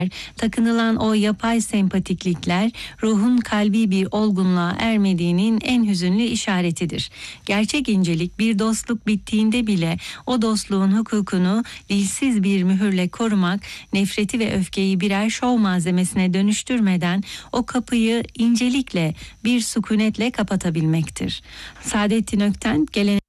Takınılan o yapay sempatiklikler ruhun kalbi bir olgunluğa ermediğinin en hüzünlü işaretidir. Gerçek incelik bir dostluk bittiğinde bile o dostluğun hukukunu dilsiz bir mühürle korumak, nefreti ve öfkeyi birer şov malzemesine dönüştürmeden o kapıyı incelikle bir sükunetle kapatabilmektir. Saadettin Ökten geleneğimizin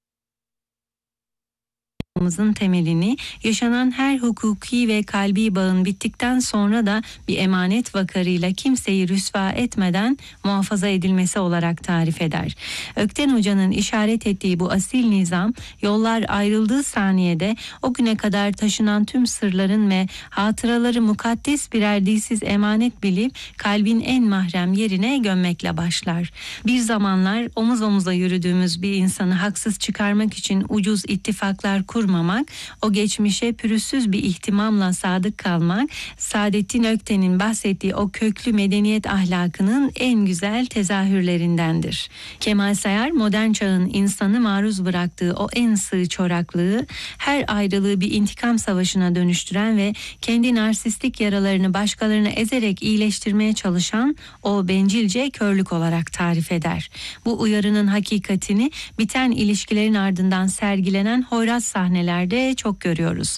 temelini yaşanan her hukuki ve kalbi bağın bittikten sonra da bir emanet vakarıyla kimseyi rüsva etmeden muhafaza edilmesi olarak tarif eder. Ökten Hoca'nın işaret ettiği bu asil nizam, yollar ayrıldığı saniyede o güne kadar taşınan tüm sırların ve hatıraları mukaddes birer dilsiz emanet bilip kalbin en mahrem yerine gömmekle başlar. Bir zamanlar omuz omuza yürüdüğümüz bir insanı haksız çıkarmak için ucuz ittifaklar kurmamak, o geçmişe pürüzsüz bir ihtimamla sadık kalmak, Saadettin Ökten'in bahsettiği o köklü medeniyet ahlakının en güzel tezahürlerindendir. Kemal Sayar, modern çağın insanı maruz bıraktığı o en sığ çoraklığı, her ayrılığı bir intikam savaşına dönüştüren ve kendi narsistik yaralarını başkalarına ezerek iyileştirmeye çalışan o bencilce körlük olarak tarif eder. Bu uyarının hakikatini biten ilişkilerin ardından sergilenen hoyrat sahnelerde çok görüyoruz.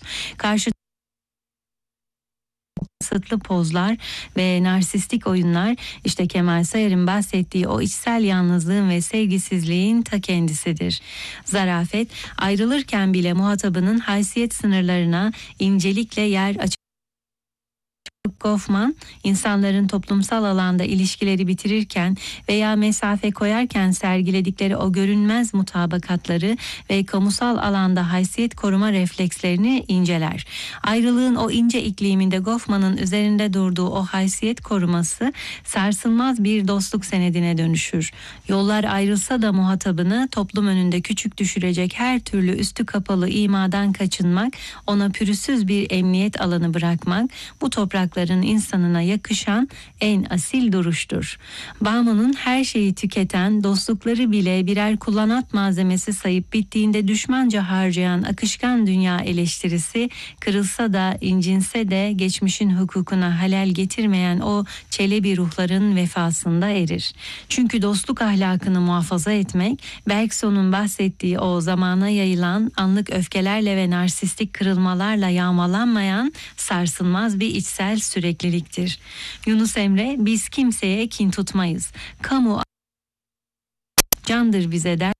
Kısıtlı pozlar ve narsistik oyunlar işte Kemal Sayar'ın bahsettiği o içsel yalnızlığın ve sevgisizliğin ta kendisidir. Zarafet, ayrılırken bile muhatabının haysiyet sınırlarına incelikle yer açar. Goffman, insanların toplumsal alanda ilişkileri bitirirken veya mesafe koyarken sergiledikleri o görünmez mutabakatları ve kamusal alanda haysiyet koruma reflekslerini inceler. Ayrılığın o ince ikliminde Goffman'ın üzerinde durduğu o haysiyet koruması sarsılmaz bir dostluk senedine dönüşür. Yollar ayrılsa da muhatabını toplum önünde küçük düşürecek her türlü üstü kapalı imadan kaçınmak, ona pürüzsüz bir emniyet alanı bırakmak, bu toprakların insanına yakışan en asil duruştur. Bağım'ın her şeyi tüketen, dostlukları bile birer kullanat malzemesi sayıp bittiğinde düşmanca harcayan akışkan dünya eleştirisi, kırılsa da incinse de geçmişin hukukuna halel getirmeyen o çelebi ruhların vefasında erir. Çünkü dostluk ahlakını muhafaza etmek, Bergson'un bahsettiği o zamana yayılan anlık öfkelerle ve narsistik kırılmalarla yağmalanmayan sarsılmaz bir içsel sürekliliktir. Yunus Emre, biz kimseye kin tutmayız. Kamu candır bize der.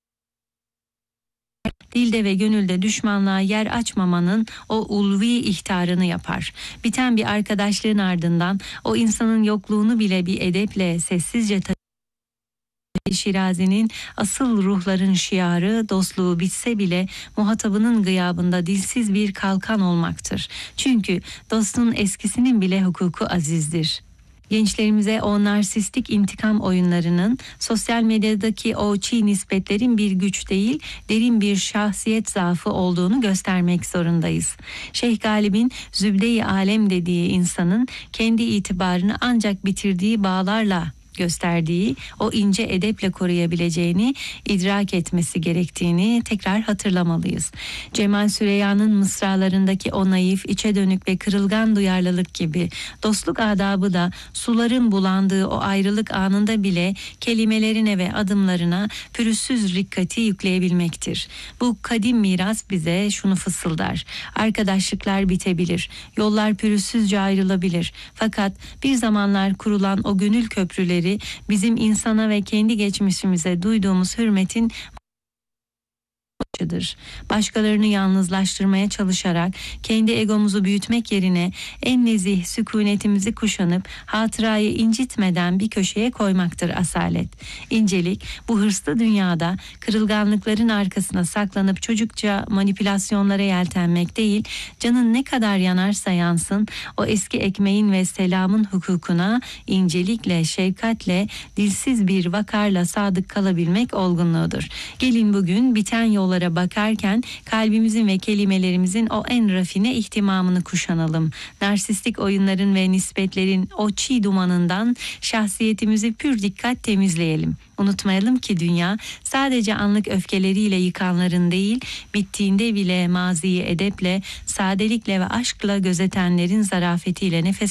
Dilde ve gönülde düşmanlığa yer açmamanın o ulvi ihtarını yapar. Biten bir arkadaşlığın ardından o insanın yokluğunu bile bir edeple sessizce Şirazi'nin asıl ruhların şiarı dostluğu bitse bile muhatabının gıyabında dilsiz bir kalkan olmaktır. Çünkü dostun eskisinin bile hukuku azizdir. Gençlerimize o narsistik intikam oyunlarının, sosyal medyadaki o çiğ nispetlerin bir güç değil, derin bir şahsiyet zaafı olduğunu göstermek zorundayız. Şeyh Galip'in zübde-i alem dediği insanın kendi itibarını ancak bitirdiği bağlarla gösterdiği o ince edeple koruyabileceğini idrak etmesi gerektiğini tekrar hatırlamalıyız. Cemal Süreyya'nın mısralarındaki o naif, içe dönük ve kırılgan duyarlılık gibi dostluk adabı da suların bulandığı o ayrılık anında bile kelimelerine ve adımlarına pürüzsüz rikkati yükleyebilmektir. Bu kadim miras bize şunu fısıldar: arkadaşlıklar bitebilir, yollar pürüzsüzce ayrılabilir. Fakat bir zamanlar kurulan o gönül köprüleri bizim insana ve kendi geçmişimize duyduğumuz hürmetin başkalarını yalnızlaştırmaya çalışarak kendi egomuzu büyütmek yerine en nezih sükunetimizi kuşanıp hatırayı incitmeden bir köşeye koymaktır asalet. İncelik bu hırslı dünyada kırılganlıkların arkasına saklanıp çocukça manipülasyonlara yeltenmek değil, canın ne kadar yanarsa yansın o eski ekmeğin ve selamın hukukuna incelikle, şefkatle, dilsiz bir vakarla sadık kalabilmek olgunluğudur. Gelin bugün biten yollara bakarken kalbimizin ve kelimelerimizin o en rafine ihtimamını kuşanalım. Narsistik oyunların ve nispetlerin o çiğ dumanından şahsiyetimizi pür dikkat temizleyelim. Unutmayalım ki dünya sadece anlık öfkeleriyle yıkanların değil, bittiğinde bile maziyi edeple, sadelikle ve aşkla gözetenlerin zarafetiyle nefes